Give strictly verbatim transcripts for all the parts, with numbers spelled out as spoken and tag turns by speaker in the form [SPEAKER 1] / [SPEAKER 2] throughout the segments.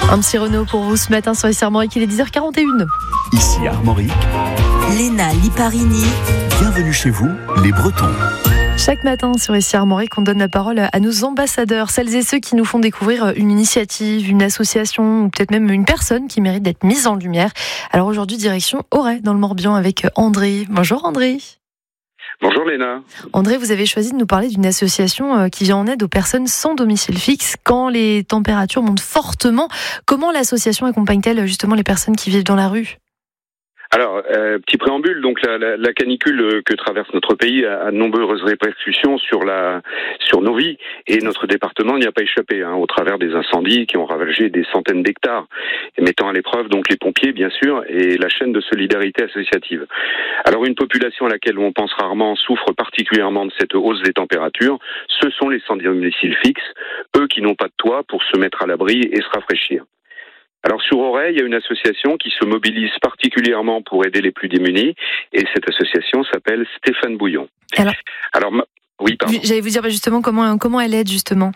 [SPEAKER 1] Un petit Renault pour vous ce matin sur les Armoriques, il est dix heures quarante et une.
[SPEAKER 2] Ici Armorique,
[SPEAKER 3] Léna Liparini.
[SPEAKER 2] Bienvenue chez vous, les Bretons.
[SPEAKER 1] Chaque matin sur Ici Armorique, on donne la parole à nos ambassadeurs, celles et ceux qui nous font découvrir une initiative, une association ou peut-être même une personne qui mérite d'être mise en lumière. Alors aujourd'hui, direction Auray dans le Morbihan avec André. Bonjour André.
[SPEAKER 4] Bonjour Léna.
[SPEAKER 1] André, vous avez choisi de nous parler d'une association qui vient en aide aux personnes sans domicile fixe quand les températures montent fortement. Comment l'association accompagne-t-elle justement les personnes qui vivent dans la rue ?
[SPEAKER 4] Alors, euh, petit préambule, donc la, la, la canicule que traverse notre pays a, a de nombreuses répercussions sur la sur nos vies et notre département n'y a pas échappé, hein, au travers des incendies qui ont ravagé des centaines d'hectares, et mettant à l'épreuve donc les pompiers bien sûr et la chaîne de solidarité associative. Alors une population à laquelle on pense rarement souffre particulièrement de cette hausse des températures, ce sont les sans domicile fixe, eux qui n'ont pas de toit pour se mettre à l'abri et se rafraîchir. Alors sur Auray, il y a une association qui se mobilise particulièrement pour aider les plus démunis, et cette association s'appelle Stéphane Bouillon.
[SPEAKER 1] Alors,
[SPEAKER 4] Alors oui, pardon.
[SPEAKER 1] J'allais vous dire justement comment comment elle aide justement.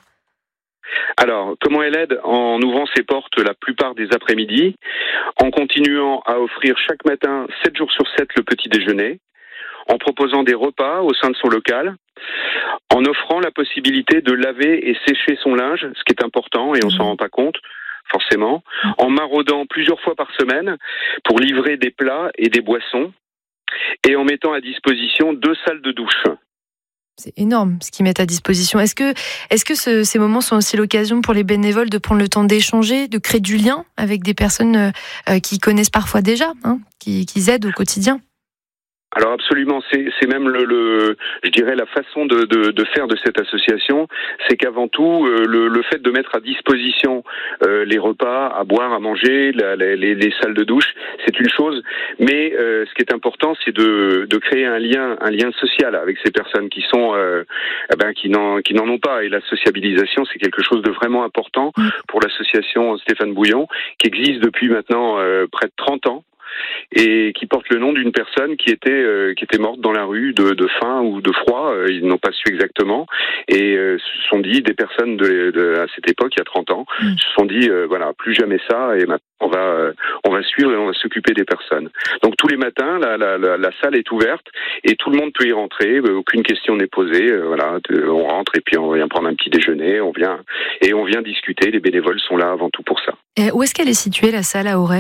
[SPEAKER 4] Alors, comment elle aide ? En ouvrant ses portes la plupart des après-midi, en continuant à offrir chaque matin, sept jours sur sept, le petit déjeuner, en proposant des repas au sein de son local, en offrant la possibilité de laver et sécher son linge, ce qui est important et on mmh. s'en rend pas compte, forcément, en maraudant plusieurs fois par semaine pour livrer des plats et des boissons et en mettant à disposition deux salles de douche.
[SPEAKER 1] C'est énorme ce qu'ils mettent à disposition. Est-ce que, est-ce que ce, ces moments sont aussi l'occasion pour les bénévoles de prendre le temps d'échanger, de créer du lien avec des personnes euh, qui connaissent parfois déjà, hein, qui, qui aident au quotidien ?
[SPEAKER 4] Alors absolument, c'est, c'est même le, le, je dirais la façon de, de, de faire de cette association, c'est qu'avant tout euh, le, le fait de mettre à disposition euh, les repas, à boire, à manger, la, les, les salles de douche, c'est une chose, mais euh, ce qui est important, c'est de, de créer un lien, un lien social avec ces personnes qui sont, euh, eh ben, qui n'en, qui n'en ont pas. Et la sociabilisation, c'est quelque chose de vraiment important pour l'association Stéphane Bouillon, qui existe depuis maintenant euh, près de trente ans. Et qui porte le nom d'une personne qui était euh, qui était morte dans la rue de, de faim ou de froid, euh, ils n'ont pas su exactement, et euh, se sont dit, des personnes de, de à cette époque, il y a trente ans, mmh. se sont dit euh, voilà, plus jamais ça, et maintenant on va euh, on va suivre et on va s'occuper des personnes. Donc tous les matins, la, la, la, la salle est ouverte et tout le monde peut y rentrer, euh, aucune question n'est posée, euh, voilà, de, on rentre et puis on vient prendre un petit déjeuner, on vient et on vient discuter. Les bénévoles sont là avant tout pour ça.
[SPEAKER 1] Et où est-ce qu'elle est située, la salle à Auray ?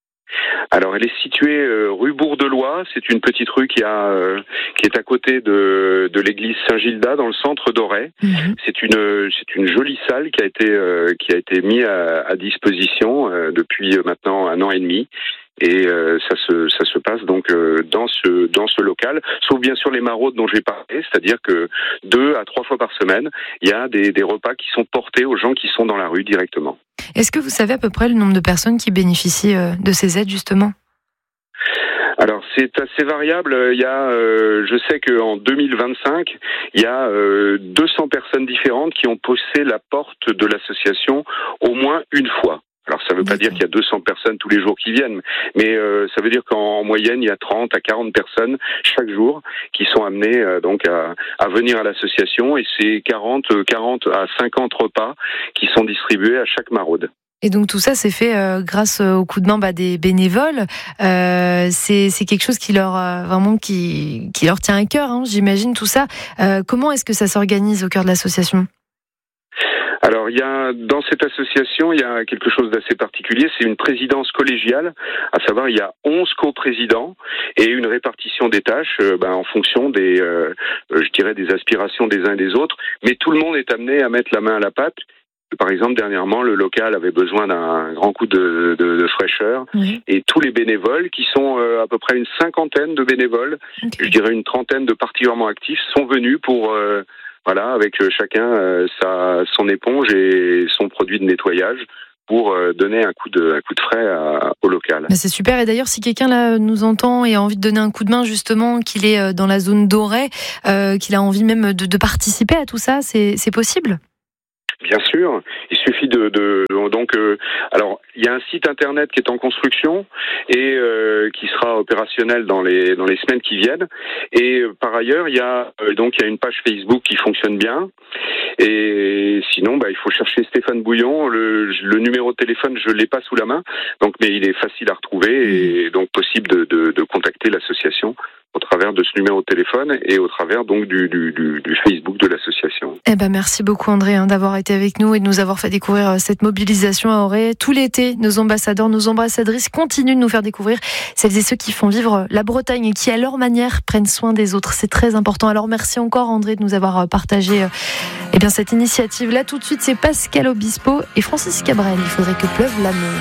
[SPEAKER 4] Alors, elle est située euh, rue Bourg-de-Lois. C'est une petite rue qui a euh, qui est à côté de de l'église Saint-Gildas, dans le centre d'Auray. Mmh. C'est une c'est une jolie salle qui a été euh, qui a été mise à, à disposition euh, depuis maintenant un an et demi. Et euh, ça se ça se passe donc euh, dans ce dans ce local, sauf bien sûr les maraudes dont j'ai parlé, c'est-à-dire que deux à trois fois par semaine, il y a des des repas qui sont portés aux gens qui sont dans la rue directement.
[SPEAKER 1] Est-ce que vous savez à peu près le nombre de personnes qui bénéficient euh, de ces aides justement ?
[SPEAKER 4] Alors c'est assez variable. Il y a, euh, je sais qu'en deux mille vingt-cinq, il y a euh, deux cents personnes différentes qui ont poussé la porte de l'association au moins une fois. Alors ça ne veut pas dire qu'il y a deux cents personnes tous les jours qui viennent, mais euh, ça veut dire qu'en moyenne il y a trente à quarante personnes chaque jour qui sont amenées euh, donc à, à venir à l'association, et c'est quarante à cinquante repas qui sont distribués à chaque maraude.
[SPEAKER 1] Et donc tout ça c'est fait euh, grâce au coup de main bah, des bénévoles. Euh, c'est, c'est quelque chose qui leur euh, vraiment qui, qui leur tient à cœur, hein, j'imagine tout ça. Euh, comment est-ce que ça s'organise au cœur de l'association ?
[SPEAKER 4] Alors, il y a, dans cette association, il y a quelque chose d'assez particulier, c'est une présidence collégiale, à savoir, il y a onze coprésidents et une répartition des tâches, euh, ben, en fonction des, euh, je dirais, des aspirations des uns et des autres, mais tout le monde est amené à mettre la main à la pâte. Par exemple, dernièrement, le local avait besoin d'un grand coup de, de, de fraîcheur, oui. Et tous les bénévoles, qui sont euh, à peu près une cinquantaine de bénévoles, okay. Je dirais une trentaine de particulièrement actifs, sont venus pour... Euh, Voilà, avec chacun euh, sa, son éponge et son produit de nettoyage pour euh, donner un coup de, un coup de frais à, au local.
[SPEAKER 1] Mais c'est super. Et d'ailleurs, si quelqu'un là nous entend et a envie de donner un coup de main, justement, qu'il est dans la zone d'Auray, euh, qu'il a envie même de, de participer à tout ça, c'est, c'est possible ?
[SPEAKER 4] Bien sûr, il suffit de, de donc euh, alors il y a un site internet qui est en construction et euh, qui sera opérationnel dans les dans les semaines qui viennent. Et euh, par ailleurs, il y a euh, donc il y a une page Facebook qui fonctionne bien. Et sinon, bah, il faut chercher Stéphane Bouillon. Le, le numéro de téléphone, je l'ai pas sous la main, donc mais il est facile à retrouver et donc possible de, de, de contacter l'association au travers de ce numéro de téléphone et au travers donc du, du, du, du Facebook de l'association.
[SPEAKER 1] Eh ben merci beaucoup André hein, d'avoir été avec nous et de nous avoir fait découvrir cette mobilisation à Auray. Tout l'été, nos ambassadeurs, nos ambassadrices continuent de nous faire découvrir celles et ceux qui font vivre la Bretagne et qui à leur manière prennent soin des autres. C'est très important. Alors merci encore André de nous avoir partagé euh, eh bien, cette initiative. Là tout de suite c'est Pascal Obispo et Francis Cabrel. Il faudrait que pleuve l'amour.